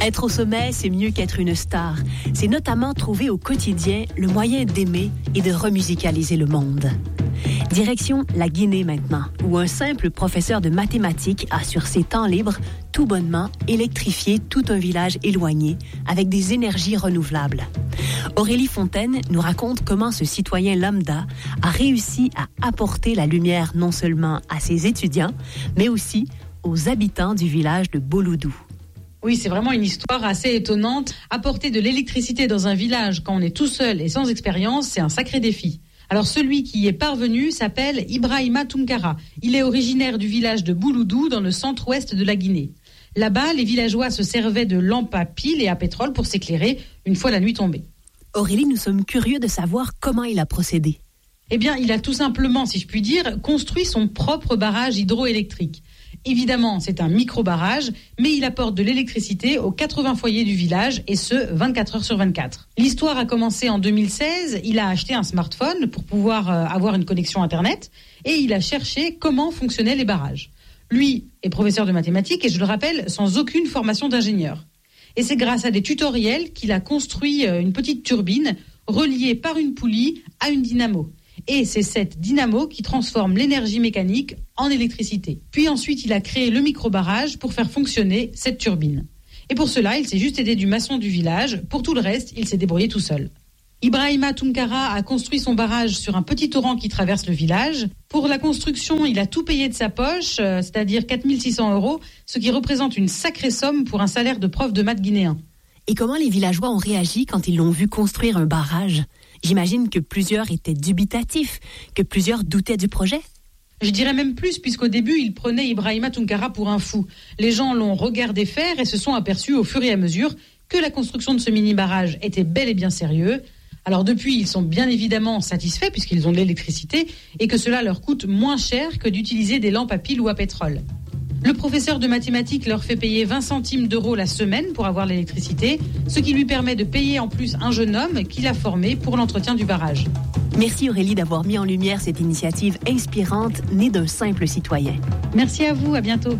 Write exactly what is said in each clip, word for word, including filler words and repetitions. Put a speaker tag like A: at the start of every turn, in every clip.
A: Être au sommet, c'est mieux qu'être une star. C'est notamment trouver au quotidien le moyen d'aimer et de remusicaliser le monde. Direction la Guinée maintenant, où un simple professeur de mathématiques a sur ses temps libres tout bonnement électrifié tout un village éloigné avec des énergies renouvelables. Aurélie Fontaine nous raconte comment ce citoyen lambda a réussi à apporter la lumière non seulement à ses étudiants, mais aussi aux habitants du village de Boloudou.
B: Oui, c'est vraiment une histoire assez étonnante. Apporter de l'électricité dans un village quand on est tout seul et sans expérience, c'est un sacré défi. Alors celui qui y est parvenu s'appelle Ibrahima Tunkara. Il est originaire du village de Bouloudou dans le centre-ouest de la Guinée. Là-bas, les villageois se servaient de lampes à pile et à pétrole pour s'éclairer une fois la nuit tombée.
A: Aurélie, nous sommes curieux de savoir comment il a procédé.
B: Eh bien, il a tout simplement, si je puis dire, construit son propre barrage hydroélectrique. Évidemment, c'est un micro-barrage, mais il apporte de l'électricité aux quatre-vingts foyers du village, et ce, vingt-quatre heures sur vingt-quatre. L'histoire a commencé en deux mille seize, il a acheté un smartphone pour pouvoir euh, avoir une connexion Internet, et il a cherché comment fonctionnaient les barrages. Lui est professeur de mathématiques, et je le rappelle, sans aucune formation d'ingénieur. Et c'est grâce à des tutoriels qu'il a construit euh, une petite turbine reliée par une poulie à une dynamo. Et c'est cette dynamo qui transforme l'énergie mécanique en électricité. Puis ensuite, il a créé le micro-barrage pour faire fonctionner cette turbine. Et pour cela, il s'est juste aidé du maçon du village. Pour tout le reste, il s'est débrouillé tout seul. Ibrahima Tunkara a construit son barrage sur un petit torrent qui traverse le village. Pour la construction, il a tout payé de sa poche, euh, c'est-à-dire quatre mille six cents euros, ce qui représente une sacrée somme pour un salaire de prof de maths guinéen.
A: Et comment les villageois ont réagi quand ils l'ont vu construire un barrage ? J'imagine que plusieurs étaient dubitatifs, que plusieurs doutaient du projet.
B: Je dirais même plus, puisqu'au début, il prenait Ibrahima Tunkara pour un fou. Les gens l'ont regardé faire et se sont aperçus au fur et à mesure que la construction de ce mini-barrage était bel et bien sérieux. Alors depuis, ils sont bien évidemment satisfaits puisqu'ils ont de l'électricité et que cela leur coûte moins cher que d'utiliser des lampes à pile ou à pétrole. Le professeur de mathématiques leur fait payer vingt centimes d'euros la semaine pour avoir l'électricité, ce qui lui permet de payer en plus un jeune homme qu'il a formé pour l'entretien du barrage.
A: Merci Aurélie d'avoir mis en lumière cette initiative inspirante née d'un simple citoyen.
B: Merci à vous, à bientôt.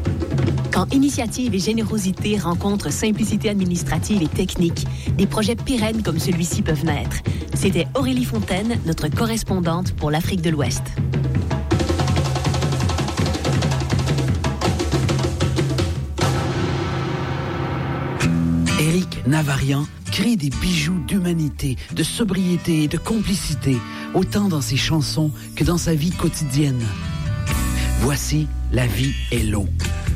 A: Quand initiative et générosité rencontrent simplicité administrative et technique, des projets pérennes comme celui-ci peuvent naître. C'était Aurélie Fontaine, notre correspondante pour l'Afrique de l'Ouest.
C: Éric Navarian crée des bijoux d'humanité, de sobriété et de complicité, autant dans ses chansons que dans sa vie quotidienne. Voici La vie est l'eau.